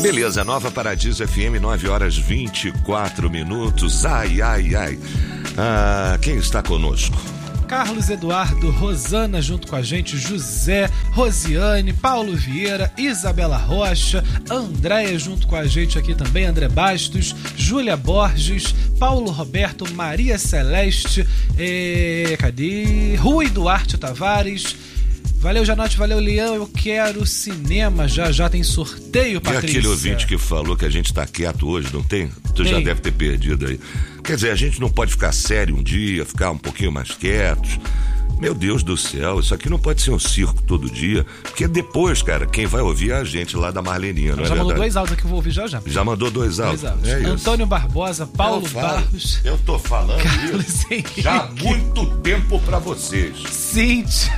Beleza, Nova Paradiso FM, 9h24. Ai. Quem está conosco? Carlos Eduardo, Rosana junto com a gente, José, Rosiane, Paulo Vieira, Isabela Rocha, Andréia junto com a gente aqui também, André Bastos, Júlia Borges, Paulo Roberto, Maria Celeste, Rui Duarte Tavares. Valeu, Janote, valeu, Leão, eu quero cinema, já tem sorteio, Patrícia. E aquele ouvinte que falou que a gente tá quieto hoje, não tem? Tu já deve ter perdido aí. Quer dizer, a gente não pode ficar sério um dia, ficar um pouquinho mais quietos. Meu Deus do céu, isso aqui não pode ser um circo todo dia, porque depois, cara, quem vai ouvir é a gente lá da Marleninha, não é verdade? Já mandou 2 áudios aqui que eu vou ouvir já. Já mandou 2 áudios? É isso. Antônio Barbosa, Paulo Barros. Eu tô falando Carlos isso Henrique. já há muito tempo pra vocês. Cíntia.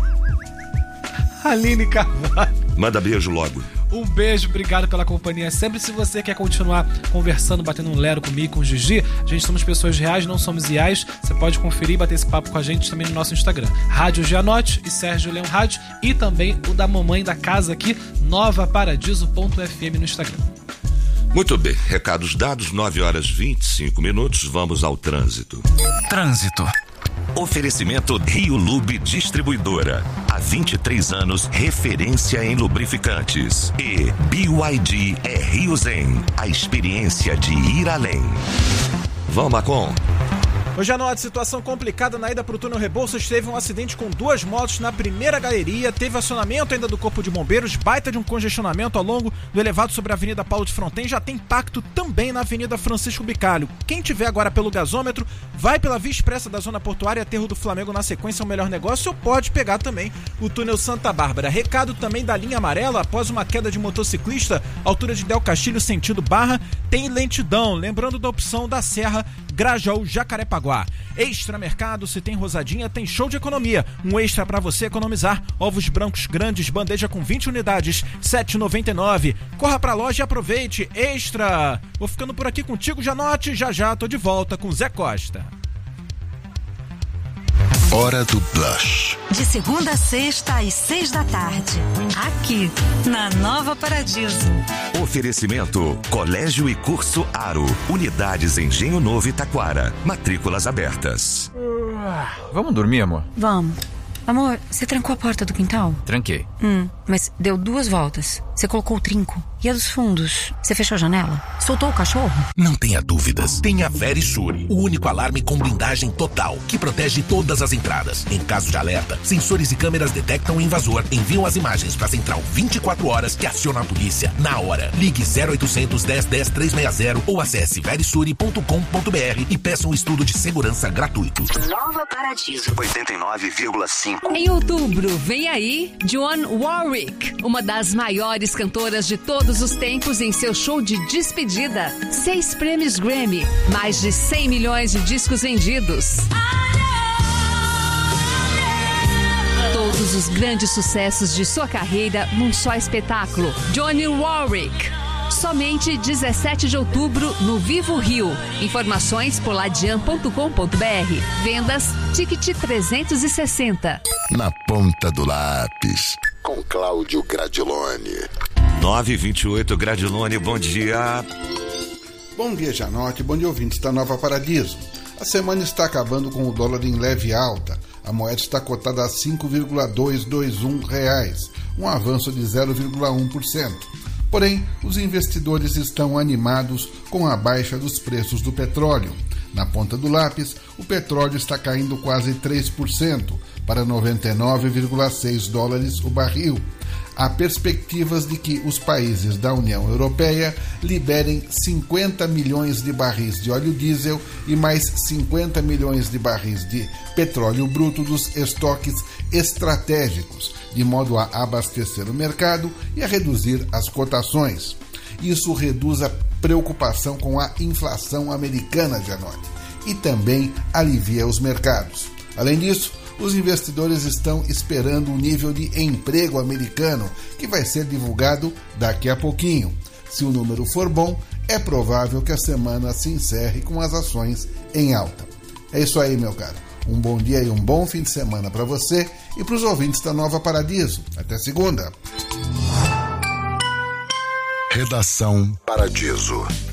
Aline Carvalho. Manda beijo logo. Um beijo, obrigado pela companhia. Sempre, se você quer continuar conversando, batendo um lero comigo, com o Gigi, a gente somos pessoas reais, não somos IAs. Você pode conferir e bater esse papo com a gente também no nosso Instagram. Rádio Gianotti e Sérgio Leão Rádio. E também o da mamãe da casa aqui, novaparadiso.fm no Instagram. Muito bem, recados dados, 9h25. Vamos ao trânsito. Trânsito. Oferecimento Rio Lube Distribuidora. Há 23 anos, referência em lubrificantes. E BYD é Rio Zen, a experiência de ir além. Vamos, Macon. Hoje à noite, situação complicada na ida para o túnel Rebouças. Teve um acidente com 2 motos na primeira galeria. Teve acionamento ainda do Corpo de Bombeiros. Baita de um congestionamento ao longo do elevado sobre a Avenida Paulo de Fronten. Já tem impacto também na Avenida Francisco Bicalho. Quem tiver agora pelo gasômetro, vai pela Via Expressa da Zona Portuária, Aterro do Flamengo na sequência, é o melhor negócio. Ou pode pegar também o túnel Santa Bárbara. Recado também da linha amarela. Após uma queda de motociclista, altura de Del Castilho, sentido Barra, tem lentidão. Lembrando da opção da Serra, Grajaú, Jacarepaguá. Extra Mercado, se tem rosadinha, tem show de economia. Um extra pra você economizar. Ovos brancos grandes, bandeja com 20 unidades, R$ 7,99. Corra pra loja e aproveite. Extra! Vou ficando por aqui contigo, Janote. Já tô de volta com Zé Costa. Hora do Blush. De segunda a sexta às 6 da tarde. Aqui, na Nova Paradiso. Oferecimento Colégio e Curso Aro. Unidades Engenho Novo e Taquara. Matrículas abertas. Vamos dormir, amor? Vamos. Amor, você trancou a porta do quintal? Tranquei. Mas deu 2 voltas. Você colocou o trinco. E a dos fundos? Você fechou a janela? Soltou o cachorro? Não tenha dúvidas. Tenha Verisure, o único alarme com blindagem total, que protege todas as entradas. Em caso de alerta, sensores e câmeras detectam o invasor, enviam as imagens para a central 24 horas que aciona a polícia na hora. Ligue 0800 10 10 360 ou acesse verisure.com.br e peça um estudo de segurança gratuito. Nova Paradiso 89,5. Em outubro, vem aí Dionne Warwick, uma das maiores cantoras de todos os tempos, em seu show de despedida. 6 prêmios Grammy, mais de 100 milhões de discos vendidos. Todos os grandes sucessos de sua carreira num só espetáculo. Dionne Warwick. Somente 17 de outubro no Vivo Rio. Informações poladian.com.br. Vendas Ticket 360. Na ponta do lápis, com Cláudio Gradiloni. 9h28, Gradiloni, bom dia. Bom dia, Janote, bom dia, ouvintes da Nova Paradiso. A semana está acabando com o dólar em leve alta. A moeda está cotada a R$ 5,221, um avanço de 0,1%. Porém, os investidores estão animados com a baixa dos preços do petróleo. Na ponta do lápis, o petróleo está caindo quase 3%, para 99,6 dólares o barril. Há perspectivas de que os países da União Europeia liberem 50 milhões de barris de óleo diesel e mais 50 milhões de barris de petróleo bruto dos estoques estratégicos, de modo a abastecer o mercado e a reduzir as cotações. Isso reduz a preocupação com a inflação americana, Janote, e também alivia os mercados. Além disso, os investidores estão esperando o nível de emprego americano, que vai ser divulgado daqui a pouquinho. Se o número for bom, é provável que a semana se encerre com as ações em alta. É isso aí, meu caro. Um bom dia e um bom fim de semana para você e para os ouvintes da Nova Paradiso. Até segunda. Redação Paradiso.